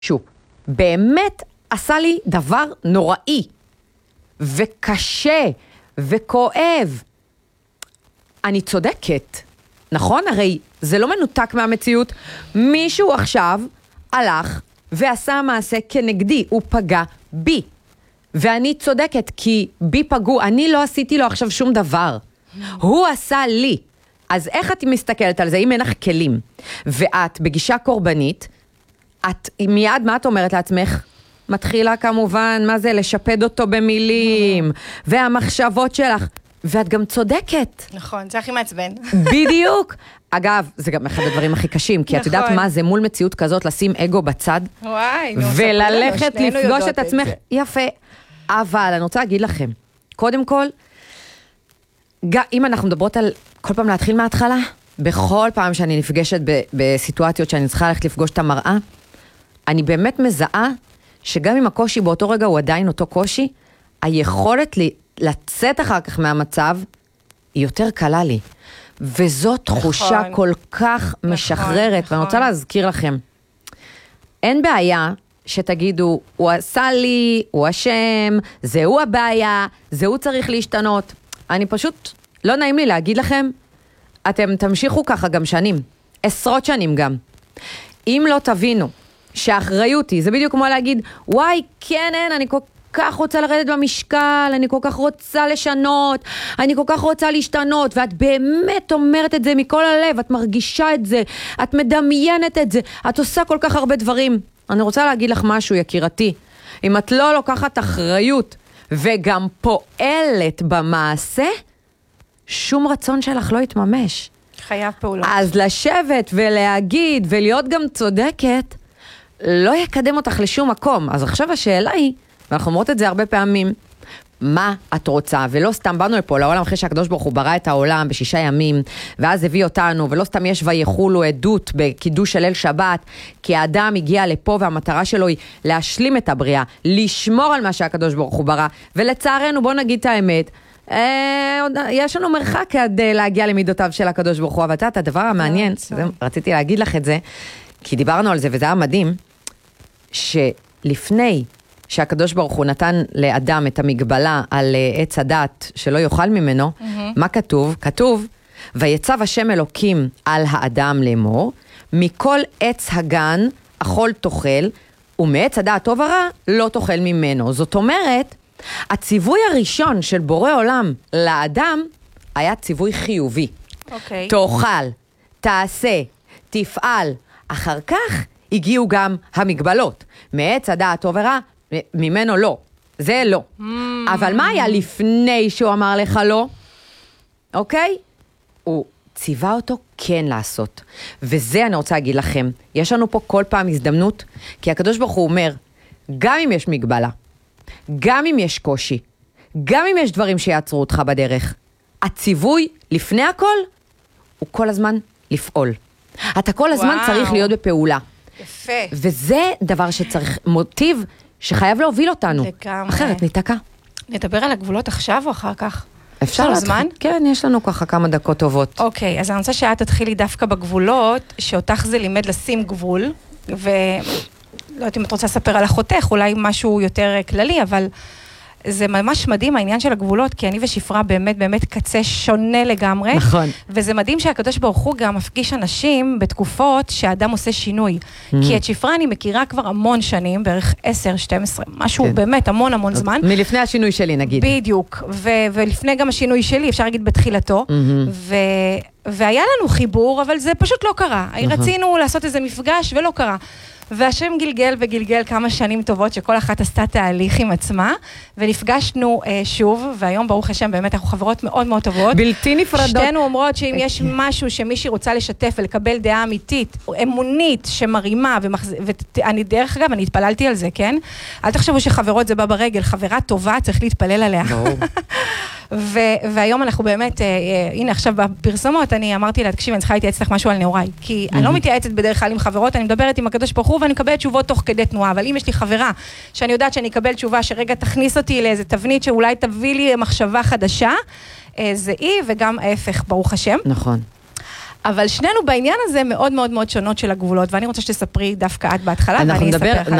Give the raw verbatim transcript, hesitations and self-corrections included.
שהוא באמת עשה לי דבר נוראי, וקשה, וכואב. אני צודקת, נכון? הרי זה לא מנותק מהמציאות. מישהו עכשיו הלך ועשה מעשה כנגדי, הוא פגע בי. ואני צודקת, כי בי פגעו, אני לא עשיתי לו עכשיו שום דבר. הוא עשה לי. אז איך את מסתכלת על זה? אם אין לך כלים, ואת בגישה קורבנית, את מיד, מה את אומרת לעצמך? מתחילה כמובן, מה זה? לשפד אותו במילים, והמחשבות שלך, ואת גם צודקת. נכון, זה הכי מעצבן. בדיוק. אגב, זה גם אחד הדברים הכי קשים, כי את יודעת מה זה מול מציאות כזאת, לשים אגו בצד, וואי, וללכת לפגוש את עצמך. יפה. אבל אני רוצה להגיד לכם, קודם כל, אם אנחנו מדברות על כל פעם להתחיל מההתחלה, בכל פעם שאני נפגשת בסיטואציות שאני צריכה ללכת לפגוש את המראה, אני באמת מזהה שגם אם הקושי באותו רגע הוא עדיין אותו קושי, היכולת לי לצאת אחר כך מהמצב היא יותר קלה לי. וזו תחושה כל כך משחררת, ואני רוצה להזכיר לכם, אין בעיה שתגידו, הוא עשה לי, הוא אשם, זהו הבעיה, זהו צריך להשתנות. אני פשוט, לא נעים לי להגיד לכם, אתם תמשיכו ככה גם שנים, עשרות שנים גם. אם לא תבינו שהאחריות היא, זה בדיוק כמו להגיד, וואי, כן, אין, אני כל כך רוצה לרדת במשקל, אני כל כך רוצה לשנות, אני כל כך רוצה להשתנות, ואת באמת אומרת את זה מכל הלב, את מרגישה את זה, את מדמיינת את זה, את עושה כל כך הרבה דברים. אני רוצה להגיד לך משהו, יקירתי, אם את לא לוקחת אחריות, וגם פועלת במעשה, שום רצון שלך לא יתממש. חייב פעולות. אז לשבת ולהגיד ולהיות גם צודקת, לא יקדם אותך לשום מקום. אז עכשיו השאלה היא, ואנחנו אומרות את זה הרבה פעמים, מה את רוצה? ולא סתם באנו לפה לעולם אחרי שהקדוש ברוך הוא ברא את העולם בשישה ימים, ואז הביא אותנו, ולא סתם יש ויחולו עדות בקידוש של ליל שבת, כי האדם הגיע לפה והמטרה שלו היא להשלים את הבריאה, לשמור על מה שהקדוש ברוך הוא ברא, ולצערנו בוא נגיד את האמת, אה, יש לנו מרחק עד להגיע למידותיו של הקדוש ברוך הוא, אבל את הדבר המעניין, רציתי להגיד לך את זה, כי דיברנו על זה וזה היה מדהים, שלפני שהקדוש ברוך הוא נתן לאדם את המגבלה על עץ הדת שלא יאכל ממנו, mm-hmm. מה כתוב? כתוב, ויצב השם אלוקים על האדם לאמור, מכל עץ הגן אכול תאכל, ומעץ הדעת טוב ורע לא תאכל ממנו. זאת אומרת, הציווי הראשון של בורא עולם לאדם היה ציווי חיובי. אוקיי. Okay. תאכל, תעשה, תפעל. אחר כך הגיעו גם המגבלות. מעץ הדעת טוב ורע, ממנו לא. זה לא. Mm. אבל מה היה לפני שהוא אמר לך לא? אוקיי? הוא ציווה אותו כן לעשות. וזה אני רוצה להגיד לכם. יש לנו פה כל פעם הזדמנות, כי הקדוש ברוך הוא אומר, גם אם יש מגבלה, גם אם יש קושי, גם אם יש דברים שיעצרו אותך בדרך, הציווי לפני הכל, הוא כל הזמן לפעול. אתה כל הזמן וואו. צריך להיות בפעולה. יפה. וזה דבר שצריך, מוטיב שחייב להוביל אותנו. לגמרי. אחרת ניתקע. נדבר על הגבולות עכשיו או אחר כך? אפשר להתחיל? זמן? כן, יש לנו ככה כמה דקות טובות. אוקיי, אז אני רוצה שאת תתחילי דווקא בגבולות, שאותך זה לימד לשים גבול, ולא יודעת אם את רוצה לספר על אחותך, אולי משהו יותר כללי, אבל זה ממש מדהים העניין של הגבולות, כי אני ושפרה באמת באמת קצה שונה לגמרי. נכון. וזה מדהים שהקדוש ברוך הוא גם מפגיש אנשים בתקופות שהאדם עושה שינוי. Mm. כי את שפרה אני מכירה כבר המון שנים, בערך עשר, שתים עשרה, משהו כן. באמת המון המון זמן. מלפני השינוי שלי נגיד. בדיוק. ו- ולפני גם השינוי שלי, אפשר להגיד בתחילתו. Mm-hmm. ו... והיה לנו חיבור, אבל זה פשוט לא קרה. Mm-hmm. רצינו לעשות איזה מפגש ולא קרה. והשם גלגל וגלגל כמה שנים טובות שכל אחת עשתה תהליך עם עצמה, ונפגשנו אה, שוב, והיום ברוך השם באמת אנחנו חברות מאוד מאוד טובות. בלתי נפרדות. שתינו אומרות שאם יש משהו שמישהי רוצה לשתף ולקבל דעה אמיתית, אמונית שמרימה, ומחז... ואני דרך אגב, אני התפללתי על זה, כן? אל תחשבו שחברות זה בא ברגל, חברה טובה צריך להתפלל עליה. ו- והיום אנחנו באמת, אה, אה, הנה עכשיו בפרסומות, אני אמרתי לה, תקשיב, אני צריכה להתייעץ לך משהו על נאוריי, כי mm-hmm. אני לא מתייעצת בדרך כלל עם חברות, אני מדברת עם הקדוש ברוך הוא, ואני מקבלת תשובות תוך כדי תנועה, אבל אם יש לי חברה, שאני יודעת שאני אקבל תשובה, שרגע תכניס אותי לאיזה תבנית, שאולי תביא לי מחשבה חדשה, אה, זה היא, וגם ההפך, ברוך השם. נכון. אבל שנינו בעניין הזה מאוד מאוד מאוד שונות של הגבולות, ואני רוצה שתספרי דווקא את בהתחלה, ואני אספר אחר כך.